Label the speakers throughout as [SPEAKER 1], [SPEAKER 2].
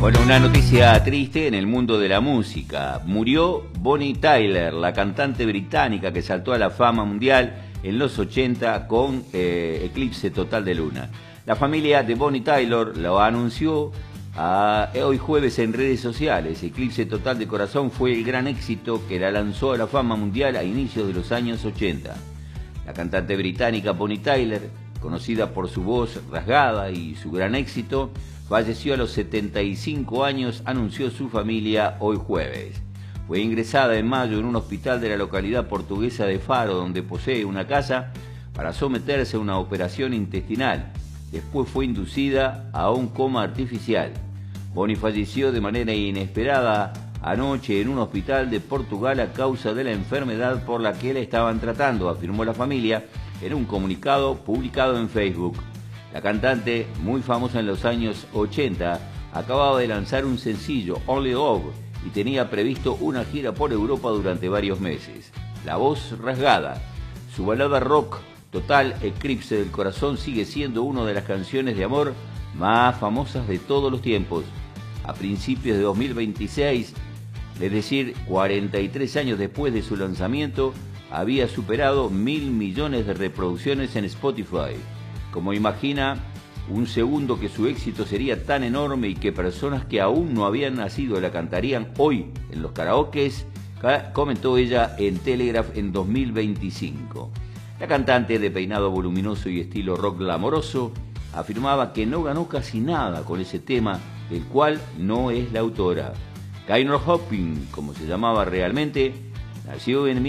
[SPEAKER 1] Bueno, una noticia triste en el mundo de la música. Murió Bonnie Tyler, la cantante británica que saltó a la fama mundial en los 80 con Eclipse Total de Luna. La familia de Bonnie Tyler lo anunció hoy jueves en redes sociales. Eclipse Total de Corazón fue el gran éxito que la lanzó a la fama mundial a inicios de los años 80. La cantante británica Bonnie Tyler, conocida por su voz rasgada y su gran éxito, falleció a los 75 años, anunció su familia hoy jueves. Fue ingresada en mayo en un hospital de la localidad portuguesa de Faro, donde posee una casa, para someterse a una operación intestinal. Después fue inducida a un coma artificial. Bonnie falleció de manera inesperada anoche en un hospital de Portugal a causa de la enfermedad por la que la estaban tratando, afirmó la familia en un comunicado publicado en Facebook. La cantante, muy famosa en los años 80, acababa de lanzar un sencillo, Only Love, y tenía previsto una gira por Europa durante varios meses. La voz rasgada, su balada rock total, Eclipse del Corazón, sigue siendo una de las canciones de amor más famosas de todos los tiempos. A principios de 2026, es decir, 43 años después de su lanzamiento, había superado 1.000 millones de reproducciones en Spotify. Como imagina un segundo que su éxito sería tan enorme y que personas que aún no habían nacido la cantarían hoy en los karaokes, comentó ella en Telegraph en 2025. La cantante, de peinado voluminoso y estilo rock glamoroso, afirmaba que no ganó casi nada con ese tema, del cual no es la autora. Gaynor Hopkins, como se llamaba realmente, nació en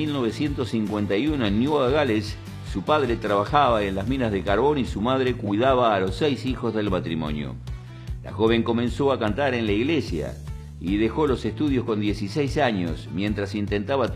[SPEAKER 1] 1951 en Nueva Gales. Su padre trabajaba en las minas de carbón y su madre cuidaba a los 6 hijos del matrimonio. La joven comenzó a cantar en la iglesia y dejó los estudios con 16 años, mientras intentaba